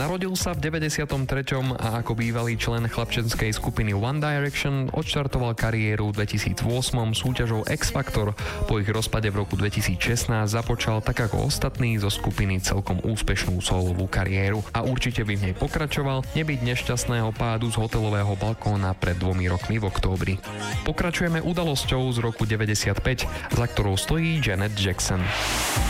Narodil sa v 93. a ako bývalý člen chlapčenskej skupiny One Direction odštartoval kariéru v 2008 súťažou X Factor. Po ich rozpade v roku 2016 započal tak ako ostatní zo skupiny celkom úspešnú solovú kariéru a určite by v nej pokračoval, nebyť nešťastného pádu z hotelového balkóna pred 2 rokmi v októbri. Pokračujeme udalosťou z roku 95, za ktorou stojí Janet Jackson.